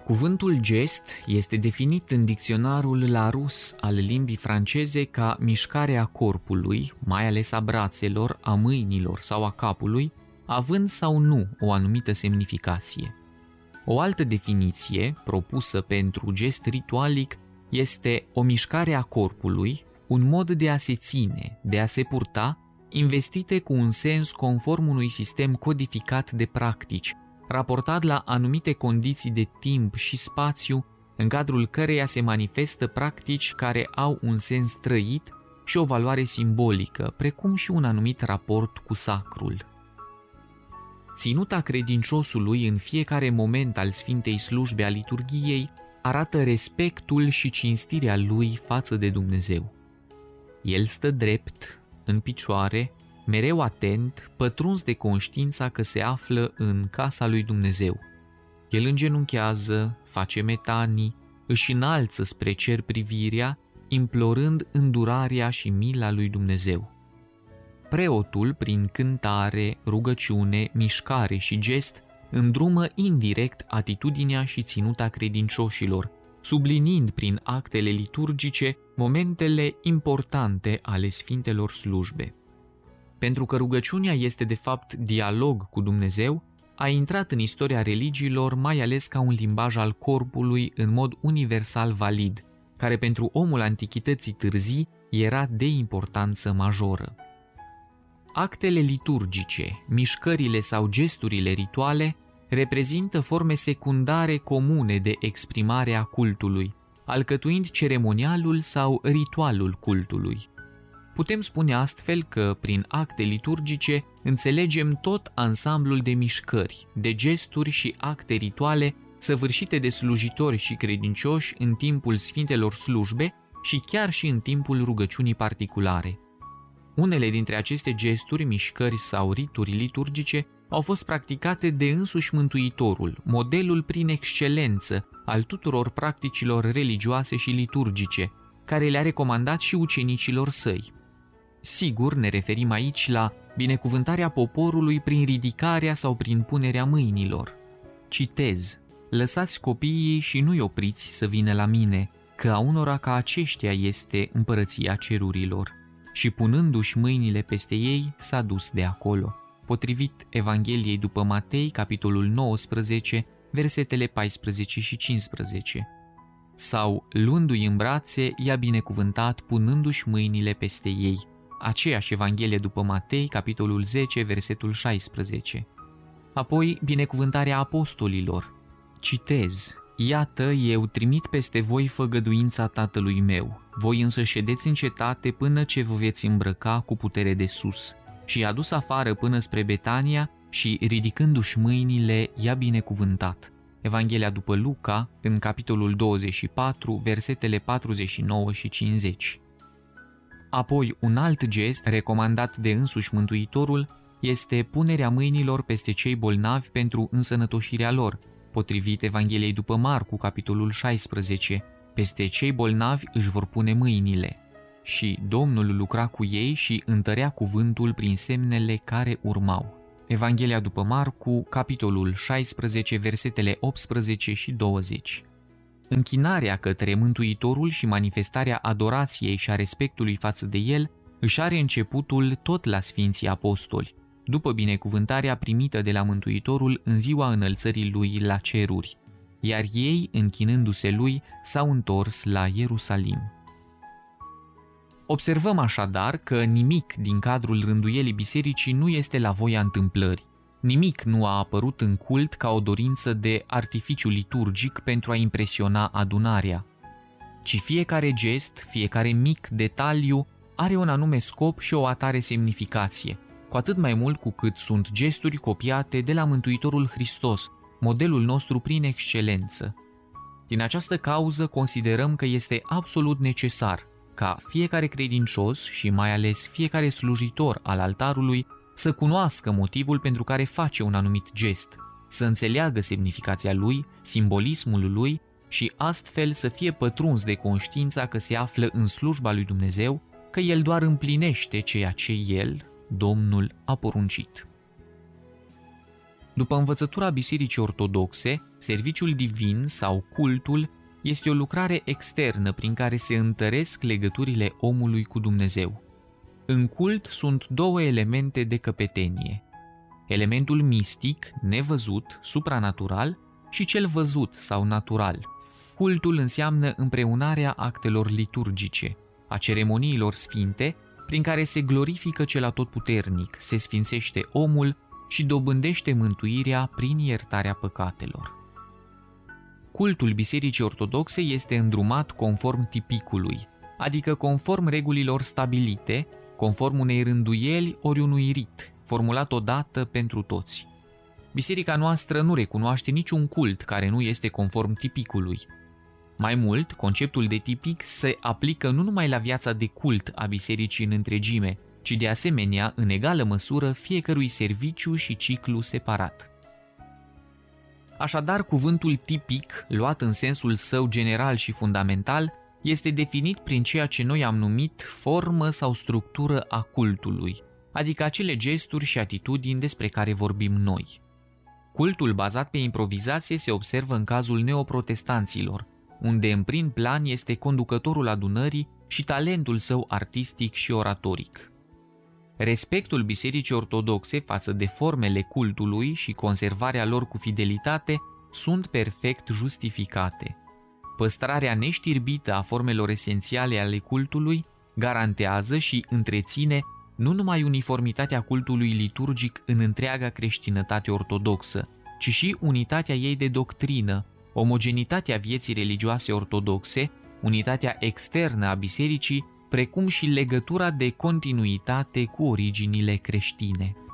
Cuvântul gest este definit în dicționarul Larousse al limbii franceze ca mișcarea corpului, mai ales a brațelor, a mâinilor sau a capului, având sau nu o anumită semnificație. O altă definiție, propusă pentru gest ritualic, este o mișcare a corpului, un mod de a se ține, de a se purta, investite cu un sens conform unui sistem codificat de practici, raportat la anumite condiții de timp și spațiu, în cadrul căreia se manifestă practici care au un sens trăit și o valoare simbolică, precum și un anumit raport cu sacrul. Ținuta credinciosului în fiecare moment al Sfintei Slujbe a liturghiei arată respectul și cinstirea lui față de Dumnezeu. El stă drept, în picioare, mereu atent, pătruns de conștiința că se află în casa lui Dumnezeu. El îngenunchează, face metanii, își înalță spre cer privirea, implorând îndurarea și mila lui Dumnezeu. Preotul, prin cântare, rugăciune, mișcare și gest, îndrumă indirect atitudinea și ținuta credincioșilor, subliniind prin actele liturgice momentele importante ale Sfintelor Slujbe. Pentru că rugăciunea este de fapt dialog cu Dumnezeu, a intrat în istoria religiilor mai ales ca un limbaj al corpului în mod universal valid, care pentru omul antichității târzii era de importanță majoră. Actele liturgice, mișcările sau gesturile rituale reprezintă forme secundare comune de exprimare a cultului, alcătuind ceremonialul sau ritualul cultului. Putem spune astfel că, prin acte liturgice, înțelegem tot ansamblul de mișcări, de gesturi și acte rituale săvârșite de slujitori și credincioși în timpul Sfintelor Slujbe și chiar și în timpul rugăciunii particulare. Unele dintre aceste gesturi, mișcări sau rituri liturgice au fost practicate de însuși Mântuitorul, modelul prin excelență al tuturor practicilor religioase și liturgice, care le-a recomandat și ucenicilor săi. Sigur, ne referim aici la binecuvântarea poporului prin ridicarea sau prin punerea mâinilor. Citez: lăsați copiii și nu-i opriți să vină la mine, că a unora ca aceștia este împărăția cerurilor. Și punându-și mâinile peste ei, s-a dus de acolo. Potrivit Evangheliei după Matei, capitolul 19, versetele 14 și 15. Sau, luându-i în brațe, i-a binecuvântat punându-și mâinile peste ei. Aceeași Evanghelie după Matei, capitolul 10, versetul 16. Apoi, binecuvântarea apostolilor. Citez: iată, eu trimit peste voi făgăduința Tatălui meu. Voi însă ședeți în cetate până ce vă veți îmbrăca cu putere de sus. Și i-a dus afară până spre Betania și, ridicându-și mâinile, i-a binecuvântat. Evanghelia după Luca, în capitolul 24, versetele 49 și 50. Apoi, un alt gest recomandat de însuși Mântuitorul este punerea mâinilor peste cei bolnavi pentru însănătoșirea lor. Potrivit Evangheliei după Marcu, capitolul 16, peste cei bolnavi își vor pune mâinile. Și Domnul lucra cu ei și întărea cuvântul prin semnele care urmau. Evanghelia după Marcu, capitolul 16, versetele 18 și 20. Închinarea către Mântuitorul și manifestarea adorației și a respectului față de el își are începutul tot la Sfinții Apostoli, după binecuvântarea primită de la Mântuitorul în ziua înălțării lui la ceruri, iar ei, închinându-se lui, s-au întors la Ierusalim. Observăm așadar că nimic din cadrul rânduielii bisericii nu este la voia întâmplării. Nimic nu a apărut în cult ca o dorință de artificiu liturgic pentru a impresiona adunarea, ci fiecare gest, fiecare mic detaliu are un anume scop și o atare semnificație, cu atât mai mult cu cât sunt gesturi copiate de la Mântuitorul Hristos, modelul nostru prin excelență. Din această cauză considerăm că este absolut necesar ca fiecare credincios și mai ales fiecare slujitor al altarului să cunoască motivul pentru care face un anumit gest, să înțeleagă semnificația lui, simbolismul lui și astfel să fie pătruns de conștiința că se află în slujba lui Dumnezeu, că el doar împlinește ceea ce el, Domnul, a poruncit. După învățătura Bisericii Ortodoxe, serviciul divin sau cultul este o lucrare externă prin care se întăresc legăturile omului cu Dumnezeu. În cult sunt două elemente de căpetenie: elementul mistic, nevăzut, supranatural, și cel văzut sau natural. Cultul înseamnă împreunarea actelor liturgice, a ceremoniilor sfinte, prin care se glorifică cel atotputernic, se sfințește omul și dobândește mântuirea prin iertarea păcatelor. Cultul Bisericii Ortodoxe este îndrumat conform tipicului, adică conform regulilor stabilite, conform unei rânduieli ori unui rit, formulat odată pentru toți. Biserica noastră nu recunoaște niciun cult care nu este conform tipicului. Mai mult, conceptul de tipic se aplică nu numai la viața de cult a bisericii în întregime, ci de asemenea, în egală măsură, fiecărui serviciu și ciclu separat. Așadar, cuvântul tipic, luat în sensul său general și fundamental, este definit prin ceea ce noi am numit formă sau structură a cultului, adică acele gesturi și atitudini despre care vorbim noi. Cultul bazat pe improvizație se observă în cazul neoprotestanților, unde în prim plan este conducătorul adunării și talentul său artistic și oratoric. Respectul Bisericii Ortodoxe față de formele cultului și conservarea lor cu fidelitate sunt perfect justificate. Păstrarea neștirbită a formelor esențiale ale cultului garantează și întreține nu numai uniformitatea cultului liturgic în întreaga creștinătate ortodoxă, ci și unitatea ei de doctrină, omogenitatea vieții religioase ortodoxe, unitatea externă a bisericii, precum și legătura de continuitate cu originile creștine.